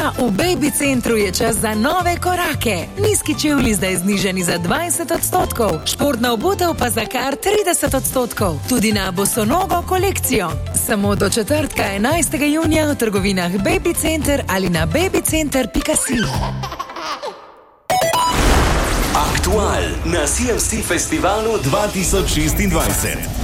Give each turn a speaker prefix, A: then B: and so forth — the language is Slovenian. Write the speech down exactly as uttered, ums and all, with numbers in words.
A: Ja, v Baby Centru je čas za nove korake. Nizki čevlji zdaj znižani za dvajset odstotkov, športna obutev pa za kar trideset odstotkov. Tudi na bosonogo kolekcijo. Samo do četrtka enajstega junija v trgovinah Baby Center ali na babycenter pika si.
B: Aktual na C F C festivalu dva tisoč šestindvajset.